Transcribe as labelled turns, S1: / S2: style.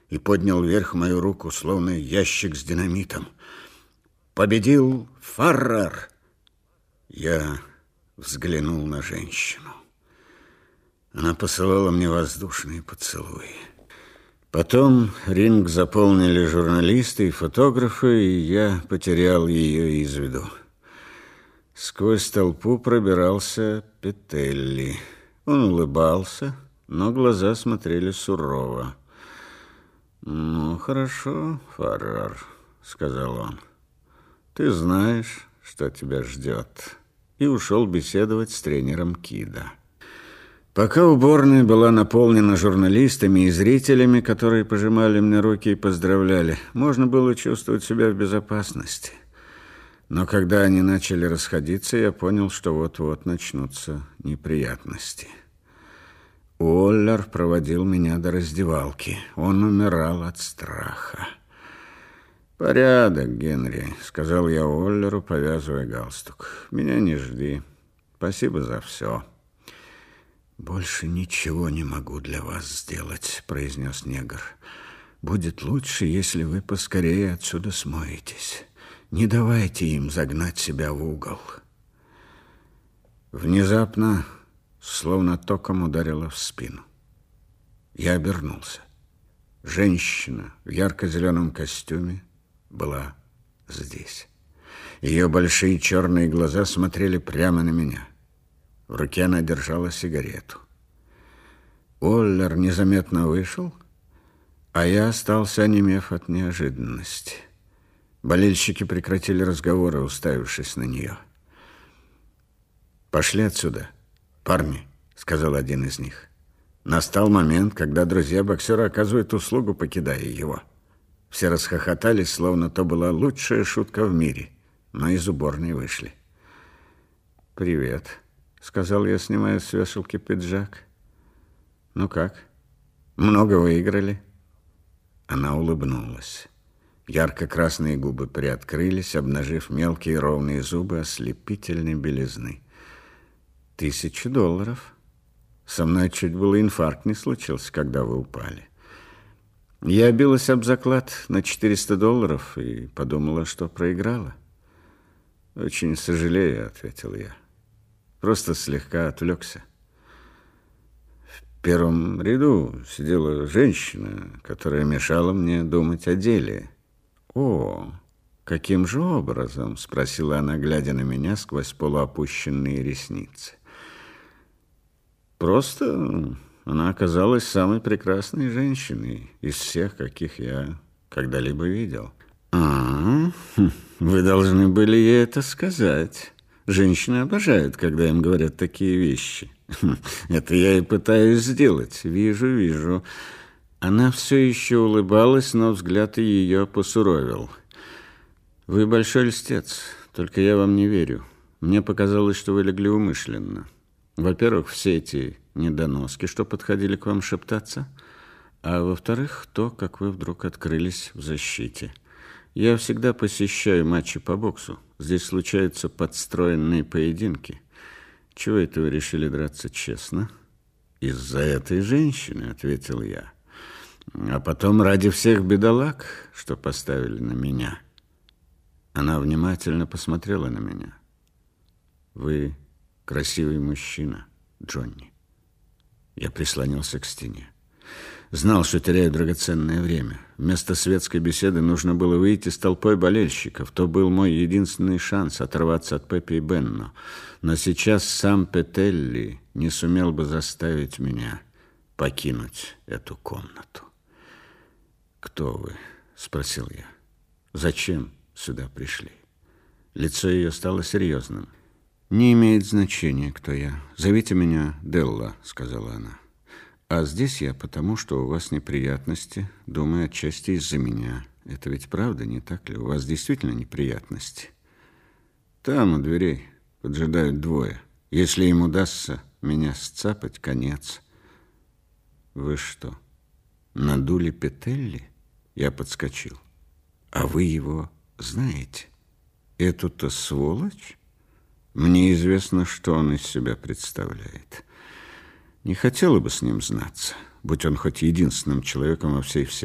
S1: и поднял вверх мою руку, словно ящик с динамитом. «Победил Фаррер!» Я взглянул на женщину. Она посылала мне воздушные поцелуи. Потом ринг заполнили журналисты и фотографы, и я потерял ее из виду. Сквозь толпу пробирался Петелли. Он улыбался, но глаза смотрели сурово. «Ну, хорошо, Фаррер», — сказал он. «Ты знаешь, что тебя ждет». И ушел беседовать с тренером Кида. Пока уборная была наполнена журналистами и зрителями, которые пожимали мне руки и поздравляли, можно было чувствовать себя в безопасности. Но когда они начали расходиться, я понял, что вот-вот начнутся неприятности. Уоллер проводил меня до раздевалки. Он умирал от страха. «Порядок, Генри», — сказал я Уоллеру, повязывая галстук. «Меня не жди. Спасибо за все». «Больше ничего не могу для вас сделать», — произнес негр. «Будет лучше, если вы поскорее отсюда смоетесь. Не давайте им загнать себя в угол». Внезапно, словно током, ударило в спину. Я обернулся. Женщина в ярко-зеленом костюме была здесь. Ее большие черные глаза смотрели прямо на меня. В руке она держала сигарету. Уоллер незаметно вышел, а я остался онемев от неожиданности. Болельщики прекратили разговоры, уставившись на нее. «Пошли отсюда, парни», — сказал один из них. Настал момент, когда друзья боксера оказывают услугу, покидая его. Все расхохотались, словно то была лучшая шутка в мире, но из уборной вышли. «Привет», — сказал я, снимая с вешалки пиджак. «Ну как? Много выиграли?» Она улыбнулась. Ярко-красные губы приоткрылись, обнажив мелкие ровные зубы ослепительной белизны. $1000. Со мной чуть было инфаркт не случился, когда вы упали. Я билась об заклад на $400 и подумала, что проиграла. «Очень сожалею», — ответил я. «Просто слегка отвлекся». В первом ряду сидела женщина, которая мешала мне думать о деле. «О, каким же образом?» — спросила она, глядя на меня сквозь полуопущенные ресницы. «Просто она оказалась самой прекрасной женщиной из всех, каких я когда-либо видел». Вы должны были ей это сказать. Женщины обожают, когда им говорят такие вещи. Это я и пытаюсь сделать. Вижу. Она все еще улыбалась, но взгляд ее посуровил. Вы большой льстец, только я вам не верю. Мне показалось, что вы легли умышленно. Во-первых, все эти недоноски, что подходили к вам шептаться, а во-вторых, то, как вы вдруг открылись в защите. Я всегда посещаю матчи по боксу. Здесь случаются подстроенные поединки. Чего это вы решили драться честно? Из-за этой женщины, ответил я. А потом ради всех бедолаг, что поставили на меня. Она внимательно посмотрела на меня. Вы красивый мужчина, Джонни. Я прислонился к стене. Знал, что теряю драгоценное время. Вместо светской беседы нужно было выйти с толпой болельщиков. То был мой единственный шанс оторваться от Пеппи и Бенно. Но сейчас сам Петелли не сумел бы заставить меня покинуть эту комнату. «Кто вы?» — спросил я. «Зачем сюда пришли?» Лицо ее стало серьезным. «Не имеет значения, кто я. Зовите меня Делла», — сказала она. «А здесь я потому, что у вас неприятности, думаю, отчасти из-за меня. Это ведь правда, не так ли? У вас действительно неприятности?» «Там, у дверей, поджидают двое. Если им удастся меня сцапать, конец». «Вы что, надули Петелли?» Я подскочил. «А вы его знаете? Эту-то сволочь? Мне известно, что он из себя представляет». Не хотела бы с ним знаться, будь он хоть единственным человеком во всей вселенной.